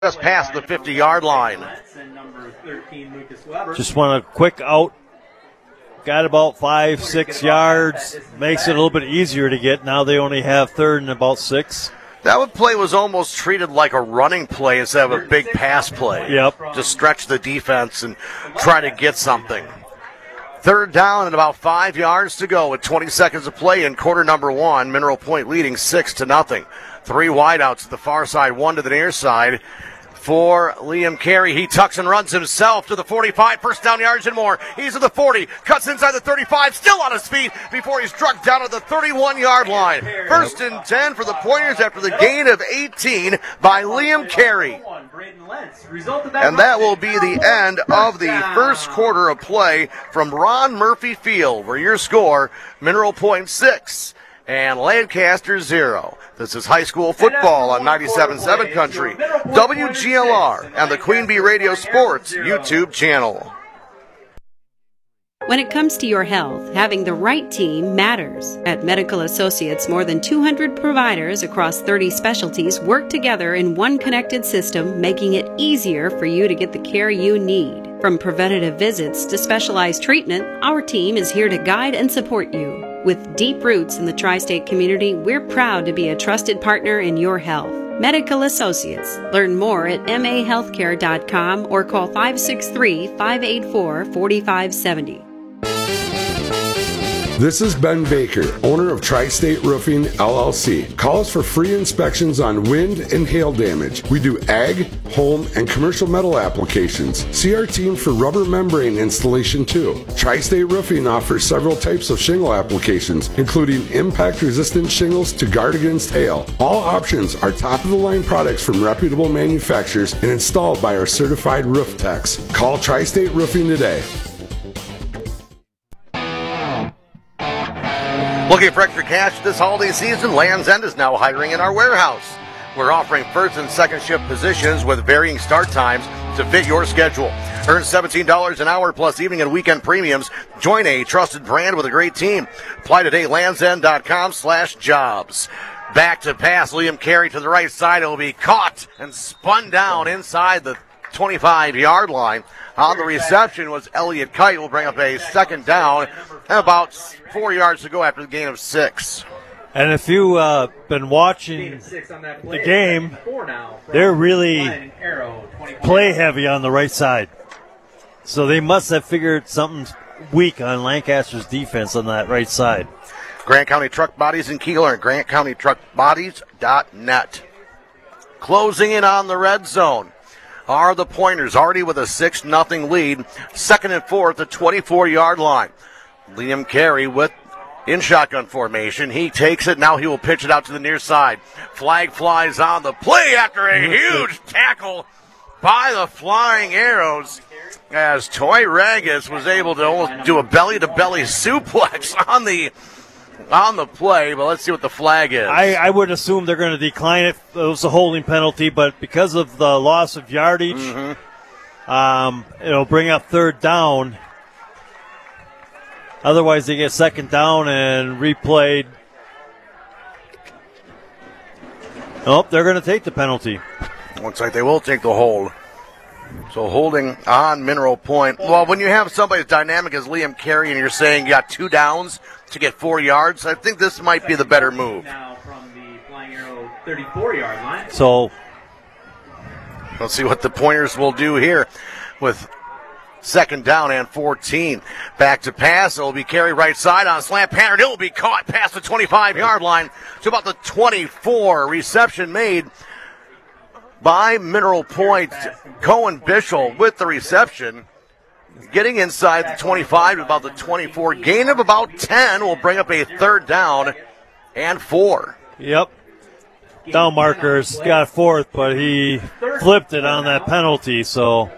just past the 50-yard line. Just want a quick out. Got about 5-6 yards. Makes it a little bit easier to get. Now they only have third and about 6. That play was almost treated like a running play instead of a big pass play. Yep. To stretch the defense and try to get something. Third down and about 5 yards to go with 20 seconds to play in quarter number 1. Mineral Point leading 6-0. 3 wideouts to the far side, 1 to the near side. For Liam Carey, he tucks and runs himself to the 45, first down yards and more. He's at the 40, cuts inside the 35, still on his feet before he's struck down at the 31-yard line. First and 10 for the Pointers after the gain of 18 by Liam Carey. And that will be the end of the first quarter of play from Ron Murphy Field, where your score, Mineral Point 6 and Lancaster 0. This is high school football on 97.7 Country, WGLR, and the Queen Bee Radio Sports YouTube channel. When it comes to your health, having the right team matters. At Medical Associates, more than 200 providers across 30 specialties work together in one connected system, making it easier for you to get the care you need. From preventative visits to specialized treatment, our team is here to guide and support you. With deep roots in the tri-state community, we're proud to be a trusted partner in your health. Medical Associates. Learn more at mahealthcare.com or call 563-584-4570. This is Ben Baker, owner of Tri-State Roofing, LLC. Call us for free inspections on wind and hail damage. We do ag, home, and commercial metal applications. See our team for rubber membrane installation too. Tri-State Roofing offers several types of shingle applications, including impact-resistant shingles to guard against hail. All options are top-of-the-line products from reputable manufacturers and installed by our certified roof techs. Call Tri-State Roofing today. Looking for extra cash this holiday season? Land's End is now hiring in our warehouse. We're offering first and second shift positions with varying start times to fit your schedule. Earn $17 an hour plus evening and weekend premiums. Join a trusted brand with a great team. Apply today, landsend.com/jobs. Back to pass, Liam Carey to the right side. It will be caught and spun down inside the 25-yard line. On the reception was Elliott Kite. Will bring up a second down and about 4 yards to go after the gain of 6. And if you've been watching the game, they're really play heavy on the right side. So they must have figured something weak on Lancaster's defense on that right side. Grant County Truck Bodies in Keeler and GrantCountyTruckBodies.net. Closing in on the red zone are the Pointers, already with a 6-0 lead. Second and 4 at the 24-yard line. Liam Carey in shotgun formation. He takes it. Now he will pitch it out to the near side. Flag flies on the play after a huge tackle by the Flying Arrows as Toy Ragus was able to almost do a belly-to-belly suplex on the play, but let's see what the flag is. I would assume they're going to decline it. It was a holding penalty, but because of the loss of yardage, it'll bring up third down. Otherwise, they get second down and replayed. Nope, they're going to take the penalty. Looks like they will take the hold. So holding on Mineral Point. Well, when you have somebody as dynamic as Liam Carey and you're saying you got 2 downs to get 4 yards, I think this might be the better move. Now from the Flying Arrow 34-yard line. So let's see what the Pointers will do here with second down and 14. Back to pass. It will be Carey right side on slant pattern. It will be caught past the 25-yard line to about the 24. Reception made by Mineral Point. Cohen Bischel with the reception. Getting inside the 25 to about the 24. Gain of about 10 will bring up a third down and 4. Yep. Down markers got fourth, but he flipped it on that penalty, so.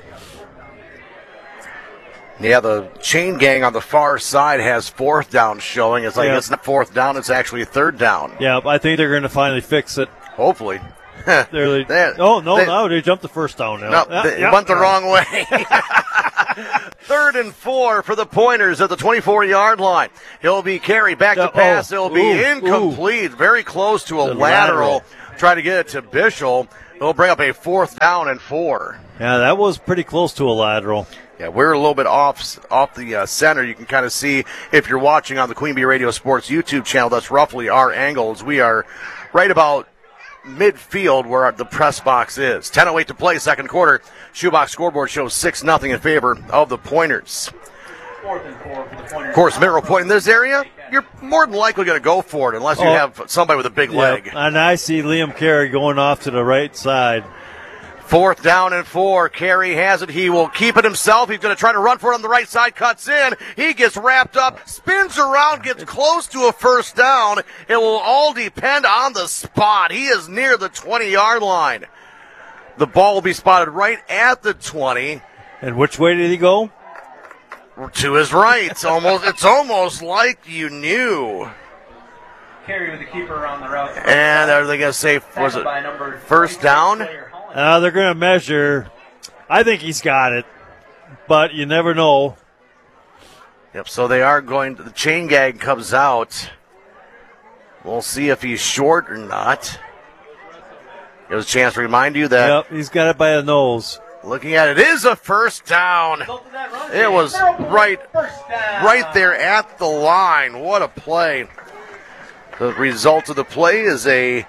Yeah, the chain gang on the far side has fourth down showing. It's like it's not fourth down, it's actually third down. Yeah, I think they're going to finally fix it. Hopefully. They jumped the first down now. No, they went the wrong way. Third and 4 for the Pointers at the 24-yard line. He'll be carried back to pass. It'll be incomplete. Very close to a lateral. Try to get it to Bischel. It'll bring up a 4th down and 4. Yeah, that was pretty close to a lateral. Yeah, we're a little bit off the center. You can kind of see if you're watching on the Queen Bee Radio Sports YouTube channel, that's roughly our angles. We are right about midfield where the press box is. 10:08 to play, second quarter. Shoebox scoreboard shows 6-0 in favor of the Pointers. 4th and 4 for the Pointers. Of course, Mineral Point in this area, you're more than likely going to go for it unless you have somebody with a big leg. And I see Liam Carey going off to the right side. 4th down and 4. Carey has it. He will keep it himself. He's going to try to run for it on the right side. Cuts in. He gets wrapped up, spins around, gets close to a first down. It will all depend on the spot. He is near the 20-yard line. The ball will be spotted right at the 20. And which way did he go? To his right. It's almost like you knew. Carey with the keeper on the route. And are they going to say, was it first down? They're going to measure. I think he's got it, but you never know. Yep, so they are going to, the chain gang comes out. We'll see if he's short or not. There's a chance to remind you that. Yep, he's got it by the nose. Looking at it, is a first down. It was right there at the line. What a play. The result of the play is a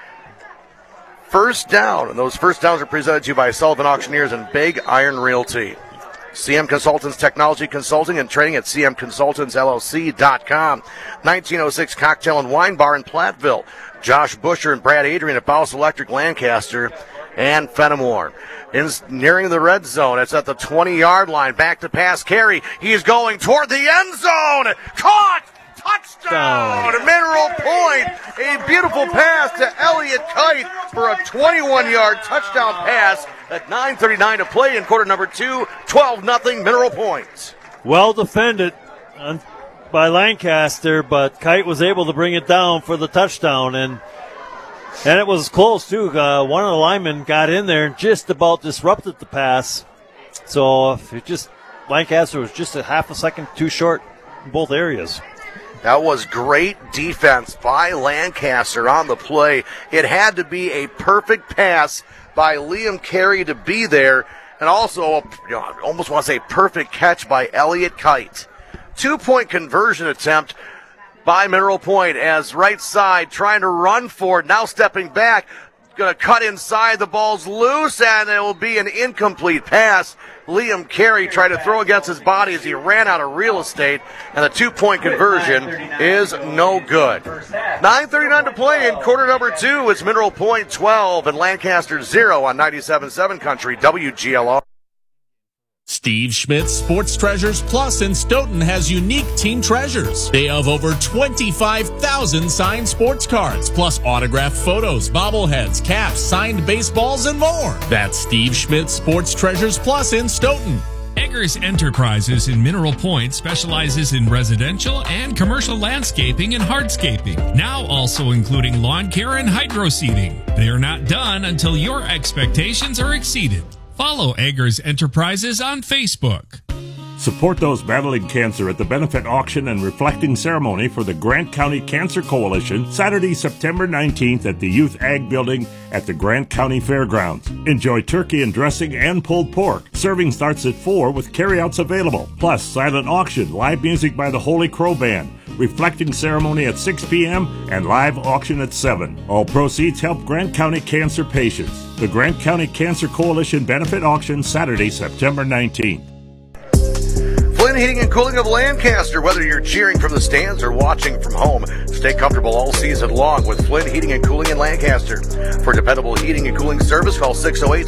first down, and those first downs are presented to you by Sullivan Auctioneers and Big Iron Realty. CM Consultants Technology Consulting and Training at cmconsultantsllc.com. 1906 Cocktail and Wine Bar in Platteville. Josh Busher and Brad Adrian at Bowles Electric Lancaster and Fenimore. Nearing the red zone. It's at the 20-yard line. Back to pass. Carey. He's going toward the end zone. Caught! Touchdown! Mineral Point. A beautiful pass to Elliott Kite for a 21-yard touchdown pass at 9:39 to play in quarter number 2. 12-0 Mineral Point. Well defended by Lancaster, but Kite was able to bring it down for the touchdown, and it was close too. One of the linemen got in there and just about disrupted the pass. So Lancaster was just a half a second too short in both areas. That was great defense by Lancaster on the play. It had to be a perfect pass by Liam Carey to be there, and also I almost want to say perfect catch by Elliott Kite. 2-point conversion attempt by Mineral Point as right side trying to run for it. Now stepping back, going to cut inside. The ball's loose, and it will be an incomplete pass. Liam Carey tried to throw against his body as he ran out of real estate, and the 2-point conversion is no good. 9:39 to play in quarter number 2. It's Mineral Point 12 and Lancaster 0 on 97.7 Country WGLR. Steve Schmidt's Sports Treasures Plus in Stoughton has unique team treasures. They have over 25,000 signed sports cards, plus autographed photos, bobbleheads, caps, signed baseballs, and more. That's Steve Schmidt's Sports Treasures Plus in Stoughton. Eggers Enterprises in Mineral Point specializes in residential and commercial landscaping and hardscaping, now also including lawn care and hydro seeding. They are not done until your expectations are exceeded. Follow Eggers Enterprises on Facebook. Support those battling cancer at the benefit auction and reflecting ceremony for the Grant County Cancer Coalition, Saturday, September 19th at the Youth Ag Building at the Grant County Fairgrounds. Enjoy turkey and dressing and pulled pork. Serving starts at 4 with carryouts available. Plus, silent auction, live music by the Holy Crow Band, reflecting ceremony at 6 p.m. and live auction at 7. All proceeds help Grant County cancer patients. The Grant County Cancer Coalition benefit auction, Saturday, September 19th. Flynn Heating and Cooling of Lancaster. Whether you're cheering from the stands or watching from home, stay comfortable all season long with Flynn Heating and Cooling in Lancaster. For dependable heating and cooling service, call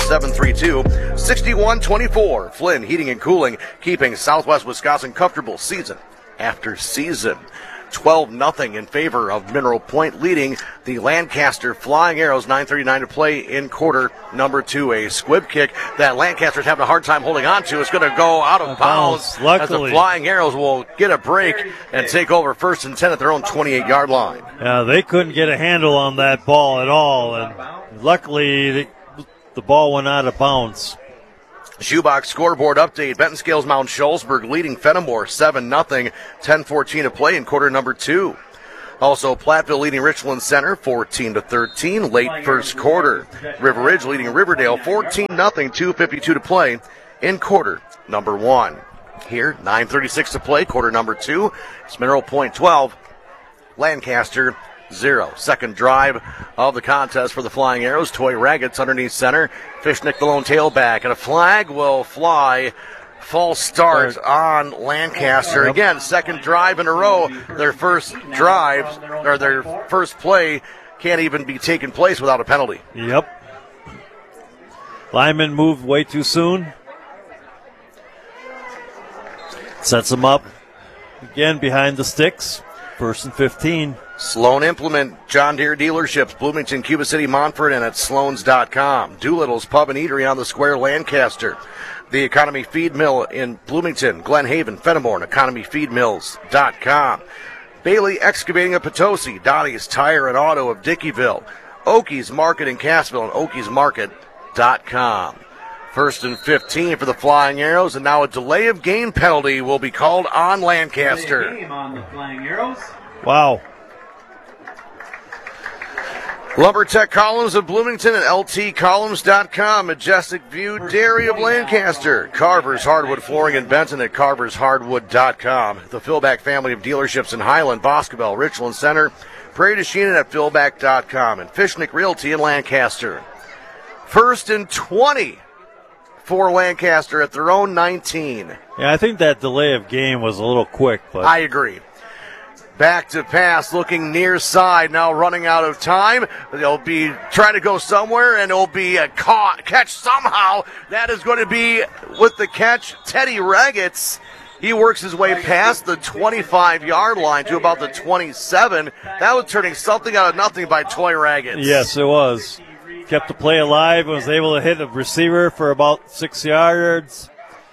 608-732-6124. Flynn Heating and Cooling, keeping Southwest Wisconsin comfortable season after season. 12-0 in favor of Mineral Point, leading the Lancaster Flying Arrows. 9:39 to play in quarter number 2. A squib kick that Lancaster's having a hard time holding on to. It's going to go out of bounds. As the Flying Arrows will get a break and take over 1st and 10 at their own 28-yard line. Yeah, they couldn't get a handle on that ball at all, and luckily the ball went out of bounds. Shoebox scoreboard update. Benton Scales Mount Shullsburg leading Fenimore 7-0. 10:14 to play in quarter number 2. Also, Platteville leading Richland Center 14-13 late first quarter. River Ridge leading Riverdale 14-0, 2:52 to play in quarter number 1. Here, 9:36 to play, quarter number 2. It's Mineral Point 12, Lancaster 0. Second drive of the contest for the Flying Arrows. Toy Raggets underneath center. Fishnick the lone tailback, and a flag will fly. False start on Lancaster. Again, second drive in a row. Their first drive, or their first play, can't even be taken place without a penalty. Yep. Lyman moved way too soon. Sets them up again behind the sticks. First and 15. Sloan Implement, John Deere dealerships, Bloomington, Cuba City, Montford, and at Sloans.com. Doolittle's Pub and Eatery on the Square, Lancaster. The Economy Feed Mill in Bloomington, Glen Haven, Fenimore, and EconomyFeedMills.com. Bailey Excavating of Potosi, Dottie's Tire and Auto of Dickeyville, Okies Market in Cassville, and OkiesMarket.com. First and 15 for the Flying Arrows, and now a delay of game penalty will be called on Lancaster. Delay of game on the Flying Arrows. Wow. LumberTech Columns of Bloomington and LTColumns.com. Majestic View Dairy of Lancaster. Carver's Hardwood Flooring in Benton at CarversHardwood.com. The Philback family of dealerships in Highland, Boscobel, Richland Center, Prairie du Chien at Philback.com. And Fishnick Realty in Lancaster. First and 20 for Lancaster at their own 19. Yeah, I think that delay of game was a little quick, but I agree. Back to pass, looking near side, now running out of time. They'll be trying to go somewhere, and it'll be a catch somehow. That is going to be, with the catch, Teddy Raggets. He works his way past the 25-yard line to about the 27. That was turning something out of nothing by Toy Raggets. Yes, it was. Kept the play alive, was able to hit a receiver for about 6 yards.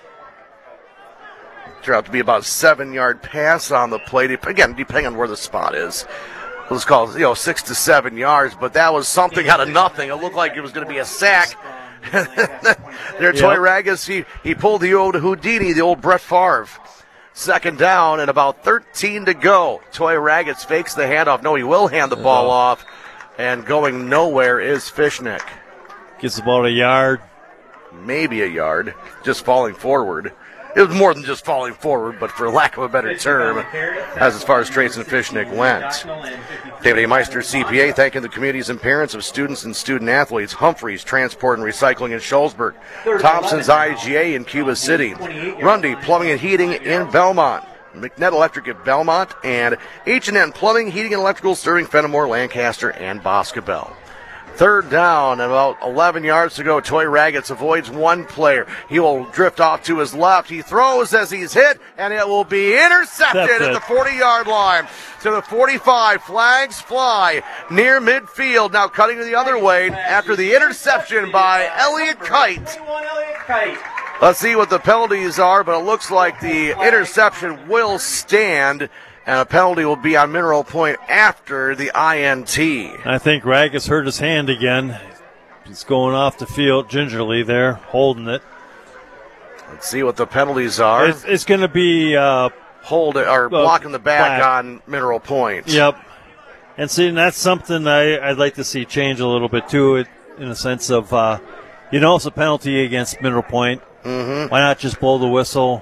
Turned out to be about a 7-yard pass on the play. Again, depending on where the spot is. Let's call it, 6 to 7 yards, but that was something out of nothing. It looked like it was going to be a sack. Toy Raggets, he pulled the old Houdini, the old Brett Favre. Second down and about 13 to go. Toy Raggets fakes the handoff. No, he will hand the ball off. And going nowhere is Fishnick. Gets about a yard. Maybe a yard. Just falling forward. It was more than just falling forward, but for lack of a better term, as far as Trayson Fishnick went. David A. Meister, CPA, thanking the communities and parents of students and student athletes. Humphreys Transport and Recycling in Shullsburg. Thompson's IGA in Cuba City. Rundy Plumbing and Heating in Belmont. McNett Electric at Belmont. And H&N Plumbing, Heating, and Electrical serving Fenimore, Lancaster, and Boscobel. Third down and about 11 yards to go. Toy Raggets avoids one player. He will drift off to his left. He throws as he's hit, and it will be intercepted at the 40-yard line. To the 45, flags fly near midfield. Now cutting the other way after the interception by Elliott Kite. Let's see what the penalties are, but it looks like the interception will stand. And a penalty will be on Mineral Point after the INT. I think Raggets hurt his hand again. He's going off the field gingerly there, holding it. Let's see what the penalties are. It's going to be blocking the back on Mineral Point. Yep. And see, that's something I'd like to see change a little bit too, in the sense of, it's a penalty against Mineral Point. Mm-hmm. Why not just blow the whistle?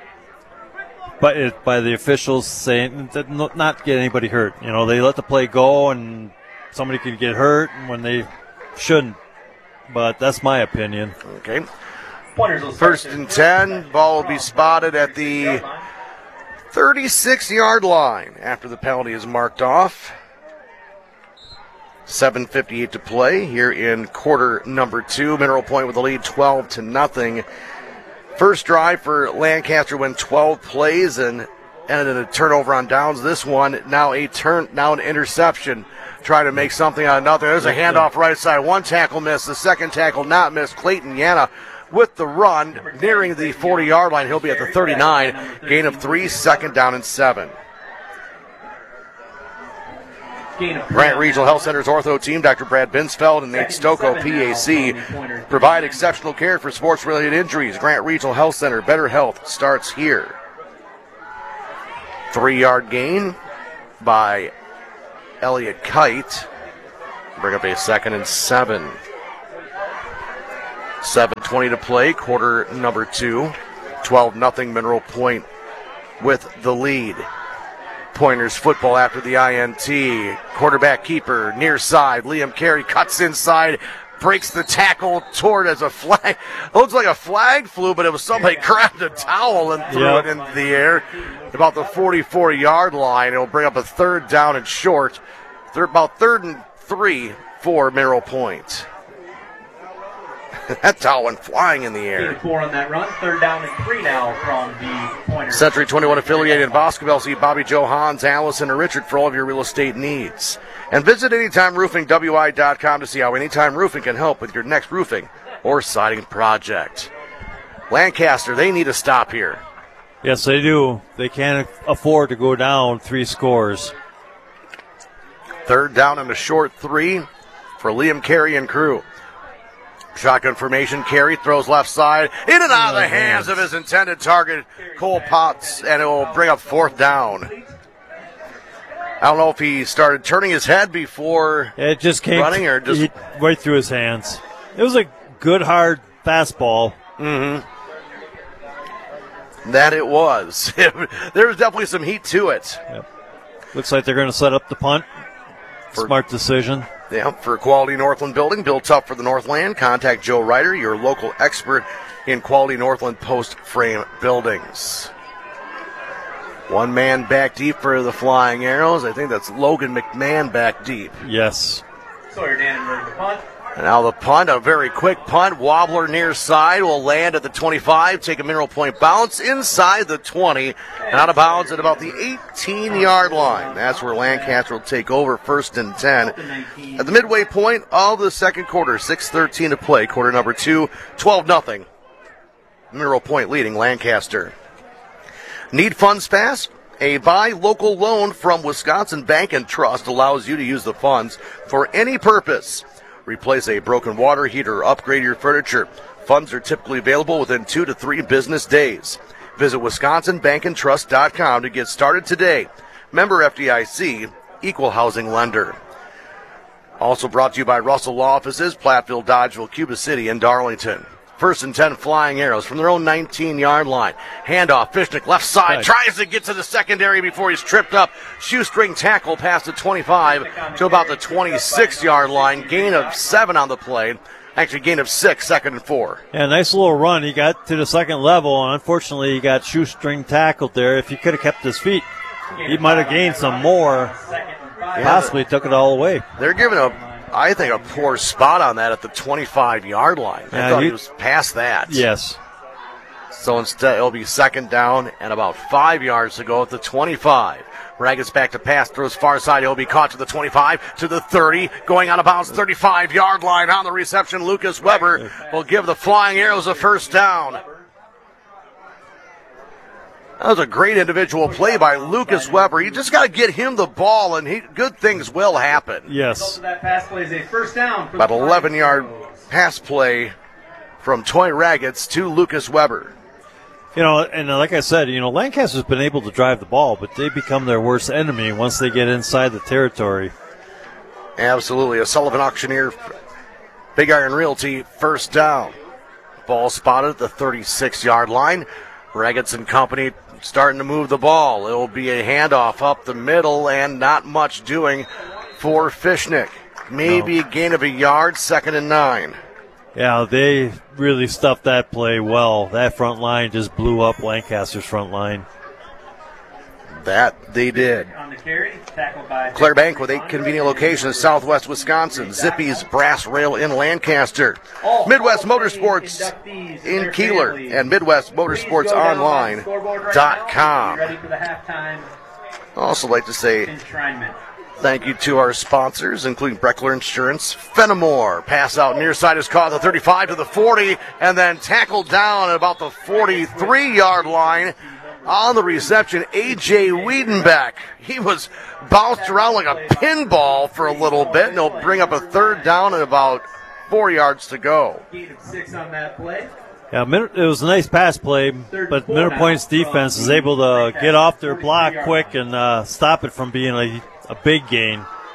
By the officials saying that not get anybody hurt. They let the play go and somebody could get hurt when they shouldn't. But that's my opinion. Okay. First and 10. Ball will be spotted at the 36-yard line after the penalty is marked off. 7:58 to play here in quarter number 2. Mineral Point with the lead 12-0. First drive for Lancaster went 12 plays and ended in a turnover on downs. This one now an interception. Trying to make something out of nothing. There's a handoff right side. One tackle missed. The second tackle not missed. Clayton Yana with the run nearing the 40-yard line. He'll be at the 39. Gain of 3, second down and 7. Grant Regional Health Center's ortho team, Dr. Brad Binsfeld and Nate Stocco, PAC, provide exceptional care for sports-related injuries. Grant Regional Health Center, better health starts here. 3-yard gain by Elliott Kite. Bring up a 2nd and 7. 7:20 to play, quarter number 2. 12-0 Mineral Point with the lead. Pointers football after the INT. Quarterback keeper near side. Liam Carey cuts inside, breaks the tackle toward as a flag. Looks like a flag flew, but it was somebody grabbed a towel and threw it into the air. About the 44-yard line. It'll bring up a 3rd down and short. About 3rd and 3 for Mineral Point. That towel went flying in the air. 4 on that run. 3rd down and 3 now from the Pointers. Century 21 affiliated in Boscobel. See Bobby Joe, Hans, Allison, or Richard for all of your real estate needs. And visit AnytimeRoofingWI.com to see how Anytime Roofing can help with your next roofing or siding project. Lancaster, they need a stop here. Yes, they do. They can't afford to go down 3 scores. 3rd down and a short 3 for Liam Carey and crew. Shotgun formation, Carey throws left side, in and out of the hands of his intended target, Cole Potts, and it will bring up 4th down. I don't know if he started turning his head before it just came running or just right through his hands. It was a good, hard fastball. Mm-hmm. That it was. There was definitely some heat to it. Yep. Looks like they're going to set up the punt. Smart decision. Yeah, for Quality Northland Building, built up for the Northland. Contact Joe Ryder, your local expert in Quality Northland post frame buildings. 1 man back deep for the Flying Arrows. I think that's Logan McMahon back deep. Yes. Sawyer Dannenberg, the punt. And now the punt, a very quick punt. Wobbler near side will land at the 25, take a Mineral Point bounce inside the 20, and out of bounds at about the 18-yard line. That's where Lancaster will take over, 1st and 10. At the midway point of the second quarter, 6:13 to play, quarter number 2, 12-0. Mineral Point leading Lancaster. Need funds fast? A buy local loan from Wisconsin Bank and Trust allows you to use the funds for any purpose. Replace a broken water heater, upgrade your furniture. Funds are typically available within 2 to 3 business days. Visit WisconsinBankandTrust.com to get started today. Member FDIC, equal housing lender. Also brought to you by Russell Law Offices, Platteville, Dodgeville, Cuba City, and Darlington. 1st and 10 Flying Arrows from their own 19-yard line. Handoff, Fishnick left side, tries to get to the secondary before he's tripped up. Shoestring tackle past the 25 to about the 26-yard line. Gain of 7 on the play. Actually, gain of 6, 2nd and 4. Yeah, nice little run. He got to the second level, and unfortunately he got shoestring tackled there. If he could have kept his feet, he might have gained some more. Possibly took it all away. They're giving I think a poor spot on that at the 25-yard line. I thought he was past that. Yes. So instead, it'll be 2nd down and about 5 yards to go at the 25. Raggets back to pass, throws far side. He'll be caught to the 25, to the 30, going out of bounds, 35-yard line on the reception. Lucas Weber will give the Flying Arrows a 1st down. That was a great individual play by Lucas Weber. You just got to get him the ball, and good things will happen. Yes. That pass play is a 1st down. About 11-yard pass play from Toy Raggets to Lucas Weber. You know, and like I said, Lancaster's been able to drive the ball, but they become their worst enemy once they get inside the territory. Absolutely. A Sullivan Auctioneer, Big Iron Realty, 1st down. Ball spotted at the 36-yard line. Raggets and company starting to move the ball. It will be a handoff up the middle and not much doing for Fishnick. Maybe a gain of a yard, 2nd and 9. Yeah, they really stuffed that play well. That front line just blew up Lancaster's front line. That they did. Claire Bank with 8 convenient locations in southwest Wisconsin. Zippy's Brass Rail in Lancaster. Midwest Motorsports in Keeler and MidwestMotorsportsOnline.com. I'd also like to say thank you to our sponsors, including Breckler Insurance. Fenimore, pass out near side is caught at the 35 to the 40, and then tackled down at about the 43-yard line. On the reception, A.J. Wiedenbeck. He was bounced around like a pinball for a little bit, and he'll bring up a 3rd down and about 4 yards to go. Yeah, it was a nice pass play, but Mineral Point's defense is able to get off their block quick and stop it from being a big gain.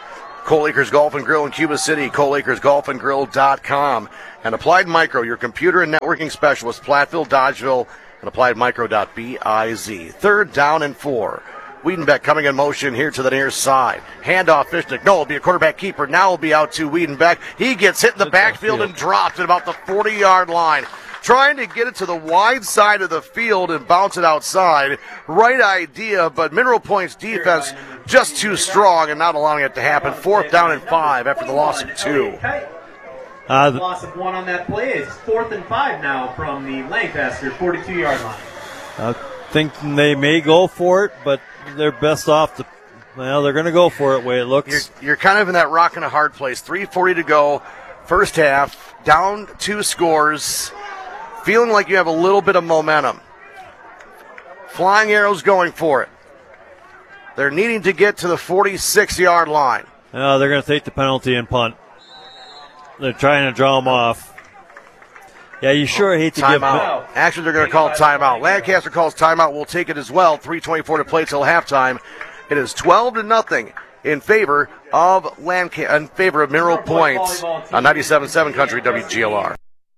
Cole Acres Golf and Grill in Cuba City, ColeAcresGolfandGrill.com. And Applied Micro, your computer and networking specialist, Platteville, Dodgeville, and AppliedMicro.biz. Third down and 4. Wiedenbeck coming in motion here to the near side. Handoff, Fishnick. No, it'll be a quarterback keeper. Now will be out to Wiedenbeck. He gets hit in the backfield and dropped at about the 40-yard line. Trying to get it to the wide side of the field and bounce it outside. Right idea, but Mineral Point's defense just too strong and not allowing it to happen. Fourth down and 5 after the loss of 2. Loss of 1 on that play. It's 4th and 5 now from the Lancaster 42-yard line. I think they may go for it, but they're best off to, well, they're going to go for it the way it looks. You're kind of in that rock and a hard place. 3:40 to go, first half, down 2 scores, feeling like you have a little bit of momentum. Flying Arrows going for it. They're needing to get to the 46-yard line. They're going to take the penalty and punt. They're trying to draw them off. Yeah, you sure hate to give timeout. Actually, they're going to call timeout. Lancaster calls timeout. We'll take it as well. 3:24 to play till halftime. It is 12-0 in favor of Mineral Point on 97.7 Country WGLR.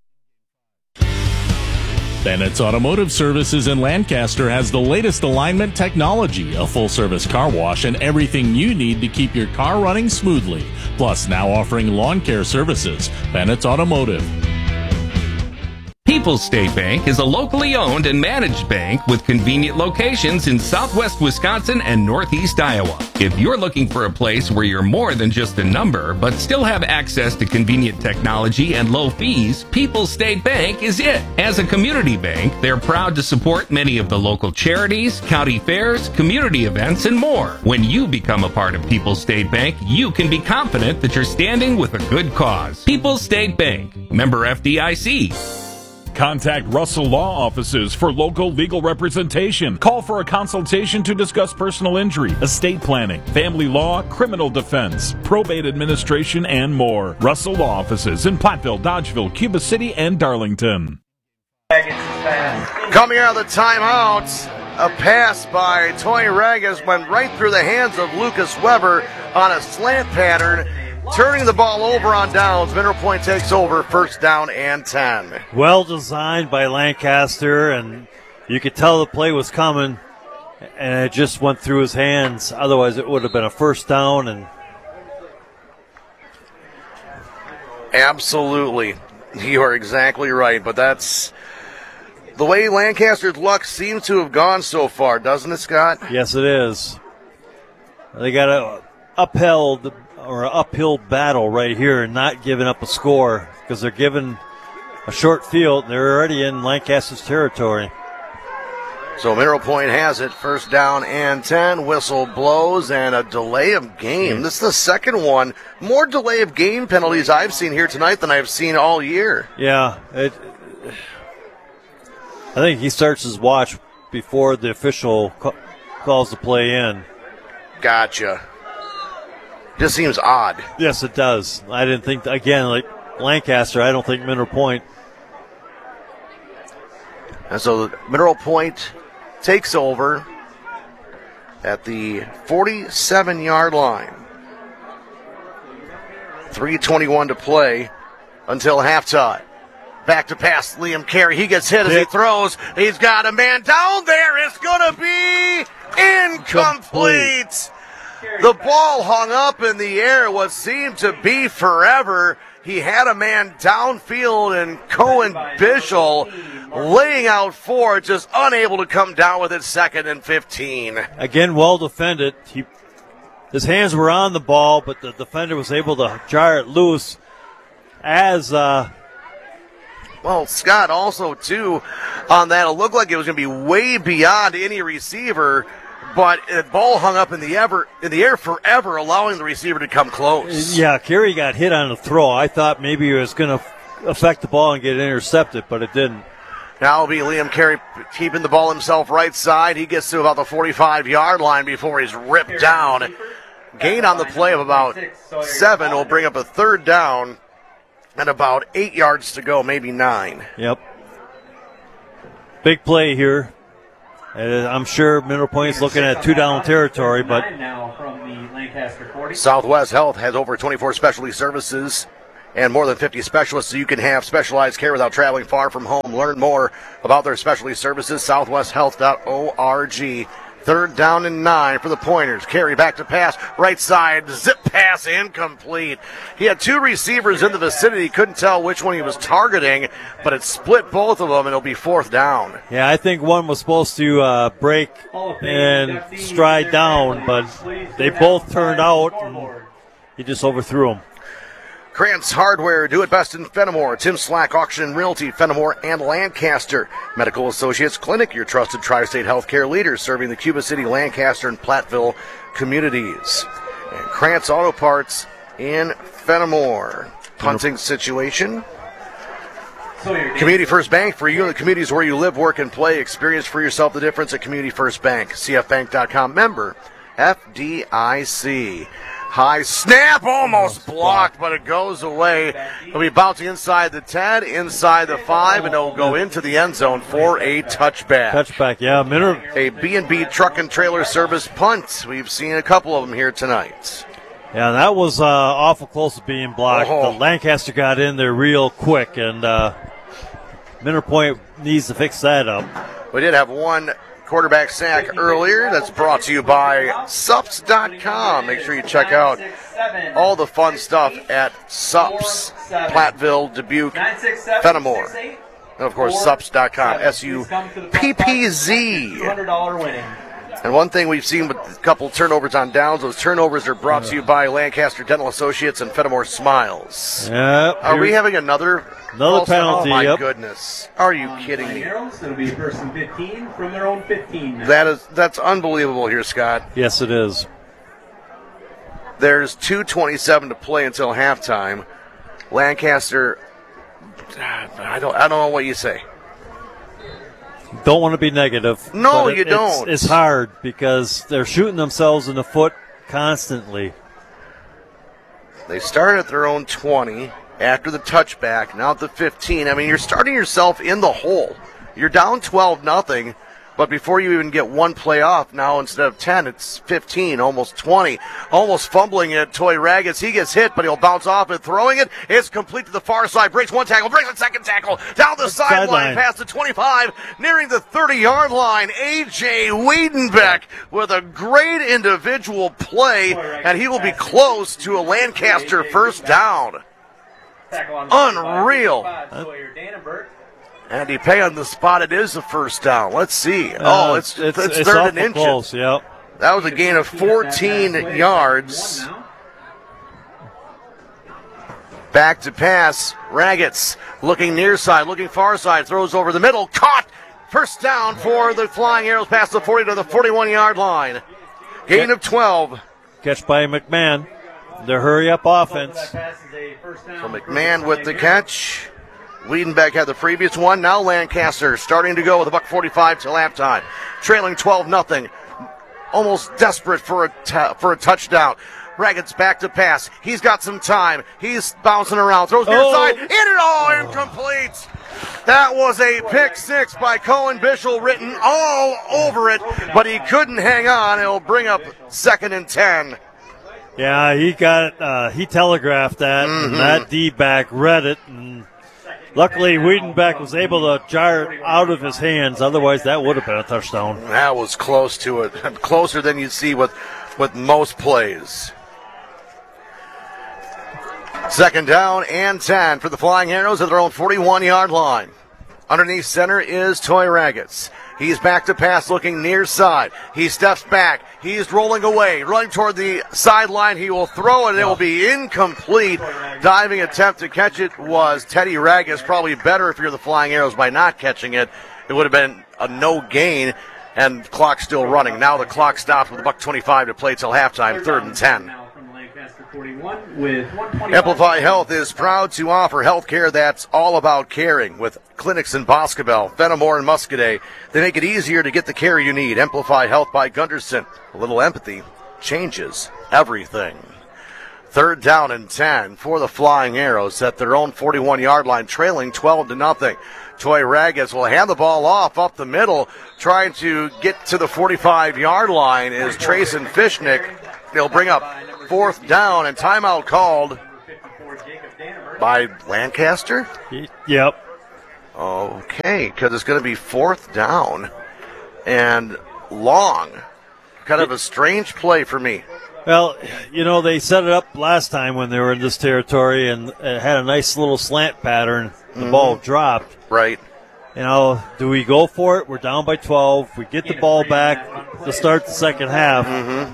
Bennett's Automotive Services in Lancaster has the latest alignment technology, a full-service car wash, and everything you need to keep your car running smoothly. Plus, now offering lawn care services. Bennett's Automotive. People's State Bank is a locally owned and managed bank with convenient locations in southwest Wisconsin and northeast Iowa. If you're looking for a place where you're more than just a number, but still have access to convenient technology and low fees, People's State Bank is it. As a community bank, they're proud to support many of the local charities, county fairs, community events, and more. When you become a part of People's State Bank, you can be confident that you're standing with a good cause. People's State Bank, member FDIC. Contact Russell Law Offices for local legal representation. Call for a consultation to discuss personal injury, estate planning, family law, criminal defense, probate administration, and more. Russell Law Offices in Platteville, Dodgeville, Cuba City, and Darlington. Coming out of the timeout, a pass by Toy Ragas went right through the hands of Lucas Weber on a slant pattern. Turning the ball over on downs. Mineral Point takes over, first down and 10. Well designed by Lancaster, and you could tell the play was coming, and it just went through his hands. Otherwise, it would have been a first down. And absolutely. You are exactly right, but that's the way Lancaster's luck seems to have gone so far, doesn't it, Scott? Yes, it is. They got a uphill battle right here and not giving up a score because they're given a short field. They're already in Lancaster's territory. So Mineral Point has it, first down and 10. Whistle blows and a delay of game. This is the second one. More delay of game penalties I've seen here tonight than I've seen all year. Yeah, I think he starts his watch before the official calls the play in. Gotcha. Just seems odd. Yes, it does. I didn't think, again, like Lancaster, I don't think Mineral Point. And so Mineral Point takes over at the 47-yard line. 3:21 to play until halftime. Back to pass, Liam Carey. He gets hit as he throws. He's got a man down there. It's going to be incomplete. The ball hung up in the air what seemed to be forever. He had a man downfield, and Cohen Bischel laying out for it, just unable to come down with it, 2nd and 15. Again, well defended. His hands were on the ball, but the defender was able to jar it loose as... Well, Scott, also, too, on that, it looked like it was going to be way beyond any receiver, but the ball hung up in the air forever, allowing the receiver to come close. Yeah, Carey got hit on the throw. I thought maybe it was going to affect the ball and get intercepted, but it didn't. Now it'll be Liam Carey keeping the ball himself right side. He gets to about the 45-yard line before he's ripped down. Gain on the play of about 7 will bring up a third down and about 8 yards to go, maybe 9. Yep. Big play here. I'm sure Mineral Point's looking at 2-down territory, but Lancaster 40. Southwest Health has over 24 specialty services and more than 50 specialists, so you can have specialized care without traveling far from home. Learn more about their specialty services, southwesthealth.org. Third down and 9 for the Pointers. Carry back to pass. Right side. Zip pass incomplete. He had two receivers in the vicinity. Couldn't tell which one he was targeting, but it split both of them, and it'll be fourth down. Yeah, I think one was supposed to break and stride down, but they both turned out, and he just overthrew them. Krantz Hardware, do it best in Fenimore. Tim Slack, Auction and Realty, Fenimore and Lancaster. Medical Associates Clinic, your trusted tri-state healthcare leader, serving the Cuba City, Lancaster, and Platteville communities. And Krantz Auto Parts in Fenimore. Punting situation. Community First Bank, for you in the communities where you live, work, and play. Experience for yourself the difference at Community First Bank. CFBank.com, member FDIC. High snap, almost blocked, but it goes away. It'll be bouncing inside the 10, inside the 5, and it'll go into the end zone for a touchback. Touchback, yeah. A B&B truck and trailer service punt. We've seen a couple of them here tonight. Yeah, that was awful close to being blocked. The Lancaster got in there real quick, and Minter Point needs to fix that up. We did have one quarterback sack earlier. That's brought to you by Sups.com. Make sure you check out all the fun stuff at Sups, Platteville, Dubuque, Fenimore. And, of course, Sups.com, S-U-P-P-Z. $200 winning. And one thing we've seen with a couple turnovers on downs, those turnovers are brought to you by Lancaster Dental Associates and Fenimore Smiles. Yep. Are we having another penalty? Oh, my yep. goodness. Are you kidding me? It'll be first and 15 from their own 15 now. That's unbelievable here, Scott. Yes, it is. There's 2:27 to play until halftime. Lancaster, I don't know what you say. Don't want to be negative. No, you don't. It's hard because they're shooting themselves in the foot constantly. They started at their own 20 after the touchback, now at the 15. I mean, you're starting yourself in the hole. You're down 12-0, but before you even get one play off, now instead of 10, it's 15, almost 20. Almost fumbling it, Toy Raggets. He gets hit, but he'll bounce off and throwing it. It's complete to the far side. Breaks one tackle, breaks a second tackle. Down the sideline, past the 25, nearing the 30-yard line. A.J. Wiedenbeck with a great individual play, and he will be close to a Lancaster first down. Unreal. Andy Pay on the spot. It is the first down. Let's see. It's third and inches. Close, yep. That was a gain of 14 yards. Back to pass. Raggets looking near side, looking far side. Throws over the middle. Caught. First down for the Flying Arrows past the 40 to the 41-yard line. Gain of 12. Catch by McMahon. The hurry-up offense. So McMahon with the catch. Wiedenbeck had the previous one. Now Lancaster starting to go with $1:45 till halftime. Trailing 12-0. Almost desperate for a touchdown. Raggets back to pass. He's got some time. He's bouncing around. Throws near side. In it all. Incomplete. That was a pick six by Cohen Bischel written all over it, but he couldn't hang on. It'll bring up 2nd and 10. Yeah, he telegraphed that, and that D-back read it, and luckily Wiedenbeck was able to jar it out of his hands. Otherwise, that would have been a touchdown. That was close to it. Closer than you see with most plays. 2nd down and 10 for the Flying Arrows at their own 41-yard line. Underneath center is Toy Raggets. He's back to pass, looking near side. He steps back. He's rolling away, running toward the sideline. He will throw it. It will be incomplete. Diving attempt to catch it was Teddy Raggets. Probably better if you're the Flying Arrows by not catching it. It would have been a no gain, and clock still running. Now the clock stops with $1:25 to play till halftime, 3rd and 10. Amplify Health is proud to offer health care that's all about caring. With clinics in Boscobel, Fenimore, and Muscadet, they make it easier to get the care you need. Amplify Health by Gunderson. A little empathy changes everything. 3rd down and 10 for the Flying Arrows at their own 41-yard line, trailing 12-0. Toy Raggets will hand the ball off up the middle. Trying to get to the 45-yard line is Trayson Fishnick. They'll bring up 4th down, and timeout called by Lancaster? Yep. Okay, because it's going to be 4th down and long. Kind of a strange play for me. Well, they set it up last time when they were in this territory, and it had a nice little slant pattern. The ball dropped. Right. Do we go for it? We're down by 12. We get the ball back to start the second half.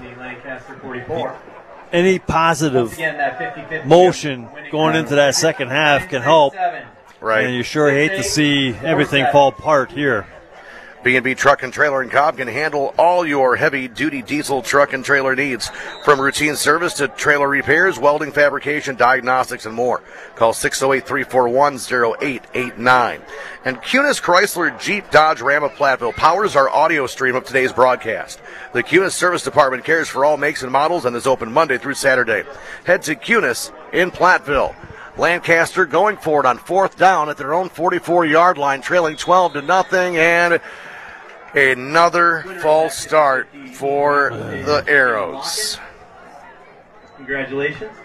Any positive motion going into that second half can help. Right. And you sure hate to see everything fall apart here. B&B Truck and Trailer in Cobb can handle all your heavy-duty diesel truck and trailer needs, from routine service to trailer repairs, welding, fabrication, diagnostics, and more. Call 608-341-0889. And Kunis Chrysler Jeep Dodge Ram of Platteville powers our audio stream of today's broadcast. The Kunis Service Department cares for all makes and models and is open Monday through Saturday. Head to Kunis in Platteville. Lancaster going for it on 4th down at their own 44-yard line, trailing 12-0, and another false start for the Arrows. Congratulations.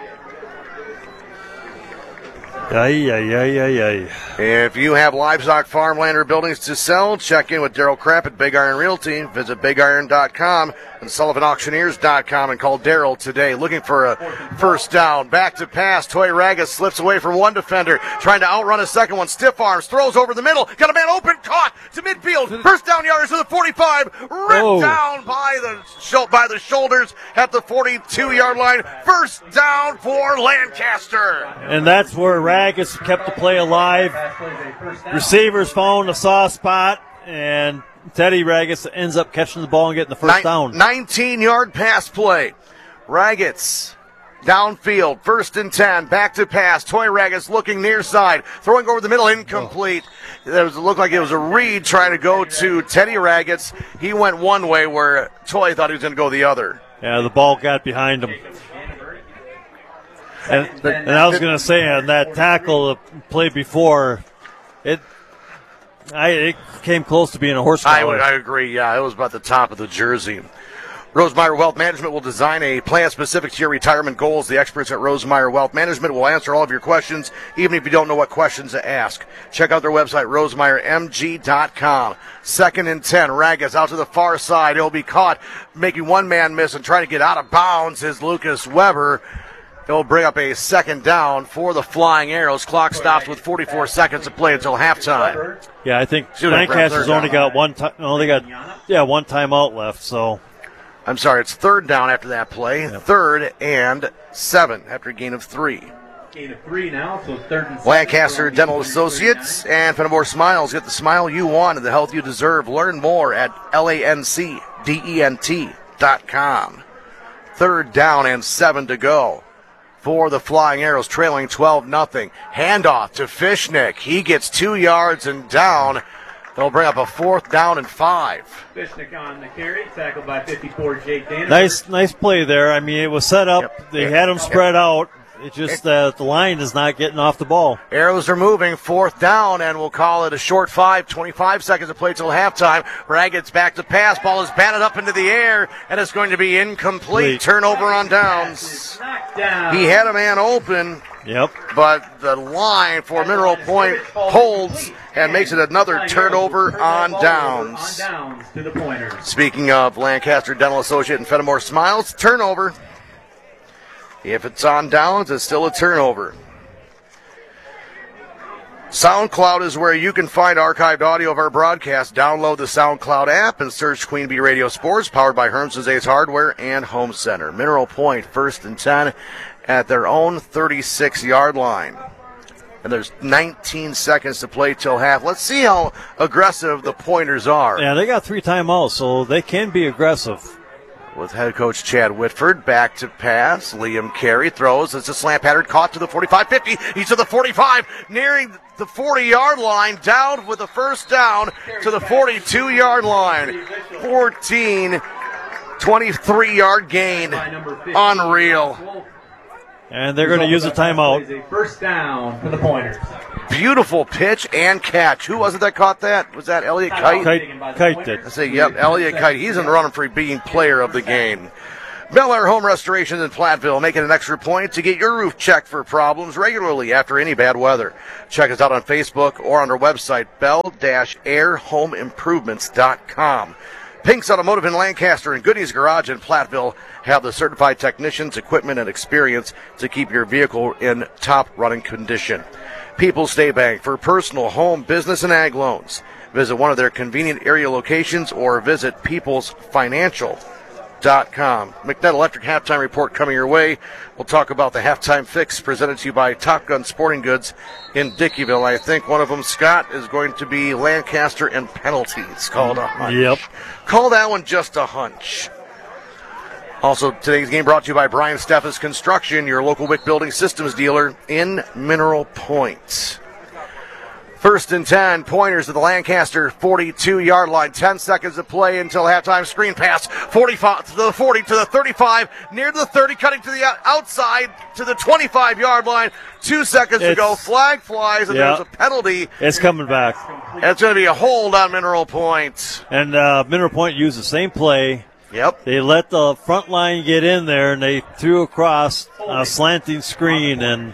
If you have livestock, farmland, or buildings to sell, check in with Daryl Krapp at Big Iron Realty. Visit BigIron.com and SullivanAuctioneers.com and call Daryl today. Looking for a first down. Back to pass. Toy Ragas slips away from one defender, trying to outrun a second one. Stiff arms, throws over the middle. Got a man open, caught to midfield. First down yarders to the 45. Ripped down by the shoulders at the 42-yard line. First down for Lancaster. And that's where Ragas kept the play alive. Receivers found a soft spot, and Teddy Ragas ends up catching the ball and getting the first down. 19-yard pass play. Ragas downfield, 1st and 10, back to pass. Toy Ragas looking near side, throwing over the middle, incomplete. It looked like it was a read trying to go to Teddy Ragas. He went one way where Toy thought he was going to go the other. Yeah, the ball got behind him. And I was going to say, on that tackle, the play before, it came close to being a horse collar. I agree, yeah. It was about the top of the jersey. Rosemeyer Wealth Management will design a plan specific to your retirement goals. The experts at Rosemeyer Wealth Management will answer all of your questions, even if you don't know what questions to ask. Check out their website, rosemeyermg.com. 2nd and 10, Ragas out to the far side. He'll be caught making one man miss and trying to get out of bounds is Lucas Weber. He'll bring up a 2nd down for the Flying Arrows. Clock stops with 44 seconds to play until halftime. Yeah, I think Lancaster's only got one timeout left. So, I'm sorry, it's 3rd down after that play. Yep. 3rd and 7 after a gain of 3. Gain of 3 now, so 3rd and 7. Lancaster Dental Associates and Fenimore Smiles. Get the smile you want and the health you deserve. Learn more at lancdent.com. 3rd down and 7 to go for the Flying Arrows, trailing 12-0. Handoff to Fishnick. He gets 2 yards and down. They'll bring up a 4th down and 5. Fishnick on the carry, tackled by 54, Jake Danimer. Nice play there. I mean, it was set up. They had him spread out. It's just that the line is not getting off the ball. Arrows are moving, 4th down, and we'll call it a short 5, 25 seconds to play till halftime. Ragas back to pass. Ball is batted up into the air, and it's going to be incomplete. Turnover on downs. He had a man open. Yep. But the line for Mineral Point holds and makes it another turnover on downs. Speaking of Lancaster Dental Associate and Fenimore Smiles, turnover. If it's on downs, it's still a turnover. SoundCloud is where you can find archived audio of our broadcast. Download the SoundCloud app and search Queen Bee Radio Sports, powered by Hermson's Ace Hardware and Home Center. Mineral Point, 1st and 10 at their own 36-yard line. And there's 19 seconds to play till half. Let's see how aggressive the Pointers are. Yeah, they got 3 timeouts, so they can be aggressive. With head coach Chad Whitford, back to pass. Liam Carey throws. It's a slant pattern caught to the 45-50. He's to the 45, nearing the 40-yard line, down with the first down to the 42-yard line. 23-yard gain. Unreal. And they're going to use a timeout. First down for the Pointers. Beautiful pitch and catch. Who was it that caught that? Was that Elliot Kite? Kite did. I say, yep, Elliot Kite. He's in the running for being player of the game. Bel Air Home Restoration in Platteville, making an extra point to get your roof checked for problems regularly after any bad weather. Check us out on Facebook or on our website, bel-airhomeimprovements.com. Pink's Automotive in Lancaster and Goodies Garage in Platteville have the certified technicians, equipment, and experience to keep your vehicle in top running condition. People's State Bank for personal, home, business, and ag loans. Visit one of their convenient area locations or visit peoplesfinancial.com. McNett Electric halftime report coming your way. We'll talk about the halftime fix presented to you by Top Gun Sporting Goods in Dickeyville. I think one of them, Scott, is going to be Lancaster and penalties. Called a hunch. Yep. Call that one just a hunch. Also, today's game brought to you by Brian Steffes Construction, your local WIC building systems dealer in Mineral Point. 1st and 10, Pointers at the Lancaster 42-yard line. 10 seconds to play until halftime. Screen pass, 45 to the 40 to the 35, near the 30, cutting to the outside to the 25-yard line. 2 seconds to go. Flag flies, and there's a penalty. It's coming back. It's going to be a hold on Mineral Point. And Mineral Point used the same play. Yep. They let the front line get in there, and they threw across a slanting screen, and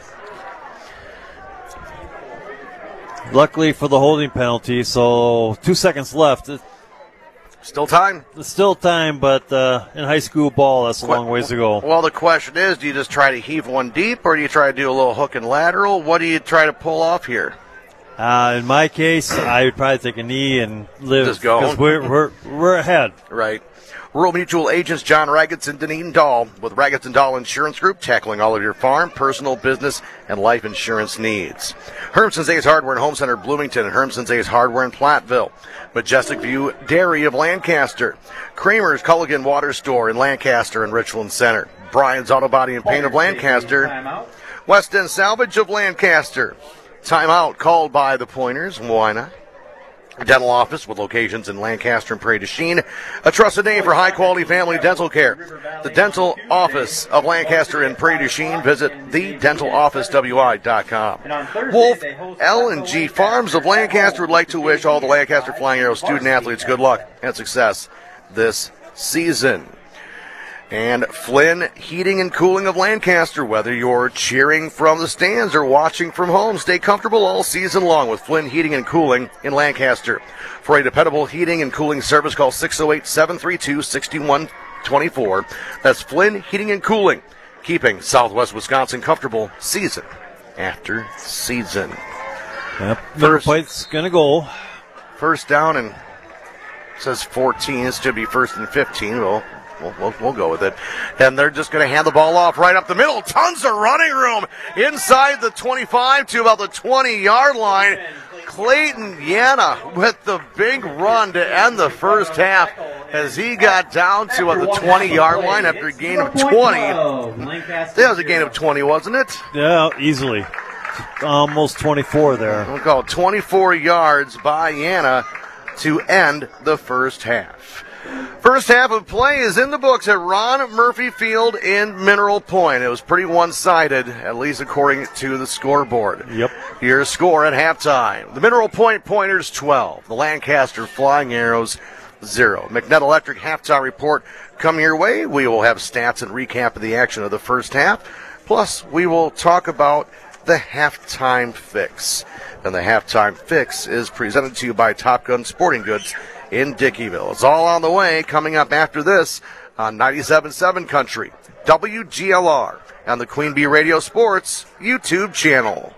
luckily for the holding penalty, so 2 seconds left. Still time? It's still time, but in high school ball, that's a long ways to go. Well, the question is, do you just try to heave one deep, or do you try to do a little hook and lateral? What do you try to pull off here? In my case, I would probably take a knee and live. Just go. Because we're ahead. Right. Rural Mutual agents John Raggets and Dunedin Dahl with Raggets and Dahl Insurance Group, tackling all of your farm, personal, business, and life insurance needs. Hermson's Ace Hardware and Home Center Bloomington and Hermson's Ace Hardware in Platteville. Majestic View Dairy of Lancaster. Kramer's Culligan Water Store in Lancaster and Richland Center. Brian's Auto Body and Paint of Lancaster. West End Salvage of Lancaster. Timeout called by the Pointers. Why not? Dental office with locations in Lancaster and Prairie du Chien. A trusted name for high-quality family dental care. The Dental Office of Lancaster and Prairie du Chien. Visit thedentalofficewi.com. Wolf L&G Farms of Lancaster would like to wish all the Lancaster Flying Arrow student-athletes good luck and success this season. And Flynn Heating and Cooling of Lancaster. Whether you're cheering from the stands or watching from home, stay comfortable all season long with Flynn Heating and Cooling in Lancaster. For a dependable heating and cooling service, call 608-732-6124. That's Flynn Heating and Cooling, keeping Southwest Wisconsin comfortable season after season. Yep. Middle Point's going to go. First down, and it says 14. This should be 1st and 15. We'll go with it. And they're just going to hand the ball off right up the middle. Tons of running room inside the 25 to about the 20-yard line. Clayton Yana with the big run to end the first half as he got down to the 20-yard line after a gain of 20. That was a gain of 20, wasn't it? Yeah, easily. Almost 24 there. We'll call it 24 yards by Yana to end the first half. First half of play is in the books at Ron Murphy Field in Mineral Point. It was pretty one-sided, at least according to the scoreboard. Yep. Your score at halftime. The Mineral Point Pointers 12. The Lancaster Flying Arrows 0. McNett Electric halftime report coming your way. We will have stats and recap of the action of the first half. Plus, we will talk about the halftime fix. And the halftime fix is presented to you by Top Gun Sporting Goods in Dickeyville. It's all on the way, coming up after this on 97.7 Country, WGLR, and the Queen Bee Radio Sports YouTube channel.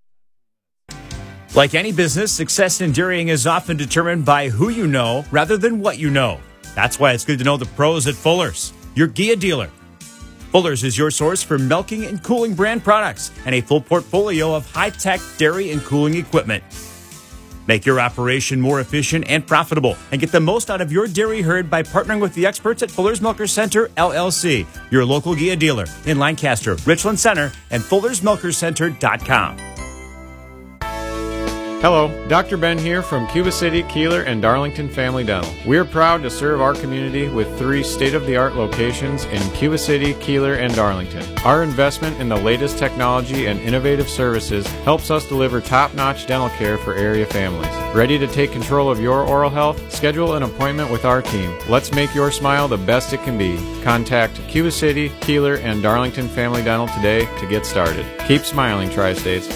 Like any business, success in dairying is often determined by who you know rather than what you know. That's why it's good to know the pros at Fuller's, your Gia dealer. Fuller's is your source for milking and cooling brand products and a full portfolio of high-tech dairy and cooling equipment. Make your operation more efficient and profitable and get the most out of your dairy herd by partnering with the experts at Fuller's Milker Center, LLC, your local Gia dealer in Lancaster, Richland Center, and FullersMilkerCenter.com. Hello, Dr. Ben here from Cuba City, Keeler, and Darlington Family Dental. We are proud to serve our community with 3 state-of-the-art locations in Cuba City, Keeler, and Darlington. Our investment in the latest technology and innovative services helps us deliver top-notch dental care for area families. Ready to take control of your oral health? Schedule an appointment with our team. Let's make your smile the best it can be. Contact Cuba City, Keeler, and Darlington Family Dental today to get started. Keep smiling, Tri-States.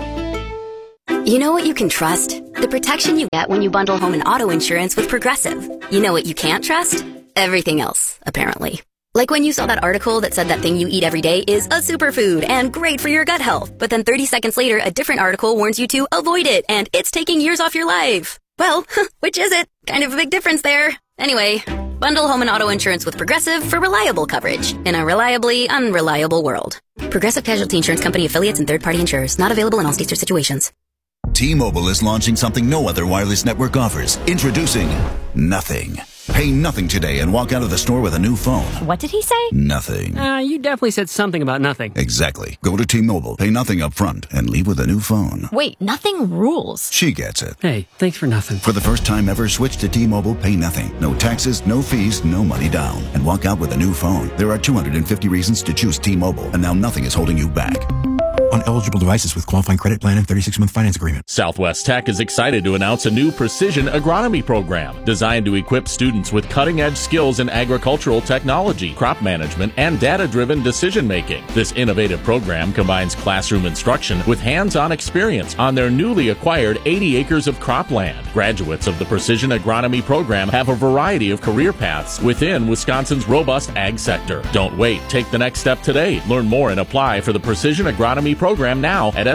You know what you can trust? The protection you get when you bundle home and auto insurance with Progressive. You know what you can't trust? Everything else, apparently. Like when you saw that article that said that thing you eat every day is a superfood and great for your gut health, but then 30 seconds later, a different article warns you to avoid it and it's taking years off your life. Well, which is it? Kind of a big difference there. Anyway, bundle home and auto insurance with Progressive for reliable coverage in a reliably unreliable world. Progressive Casualty Insurance Company affiliates and third-party insurers. Not available in all states or situations. T-Mobile is launching something no other wireless network offers. Introducing Nothing. Pay nothing today and walk out of the store with a new phone. What did he say? Nothing. You definitely said something about nothing. Exactly. Go to T-Mobile, pay nothing up front, and leave with a new phone. Wait, nothing rules. She gets it. Hey, thanks for nothing. For the first time ever, switch to T-Mobile, pay nothing. No taxes, no fees, no money down. And walk out with a new phone. There are 250 reasons to choose T-Mobile, and now nothing is holding you back. On eligible devices with qualifying credit plan and 36-month finance agreement. Southwest Tech is excited to announce a new precision agronomy program designed to equip students with cutting-edge skills in agricultural technology, crop management, and data-driven decision-making. This innovative program combines classroom instruction with hands-on experience on their newly acquired 80 acres of cropland. Graduates of the precision agronomy program have a variety of career paths within Wisconsin's robust ag sector. Don't wait. Take the next step today. Learn more and apply for the precision agronomy program now at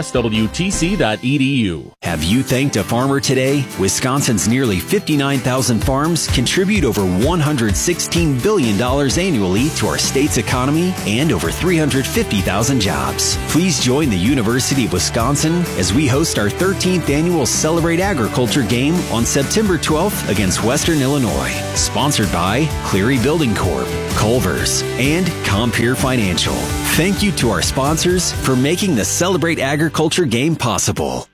swtc.edu. Have you thanked a farmer today? Wisconsin's nearly 59,000 farms contribute over $116 billion annually to our state's economy and over 350,000 jobs. Please join the University of Wisconsin as we host our 13th annual Celebrate Agriculture game on September 12th against Western Illinois. Sponsored by Cleary Building Corp., Culver's, and Compeer Financial. Thank you to our sponsors for making the Celebrate Agriculture game possible.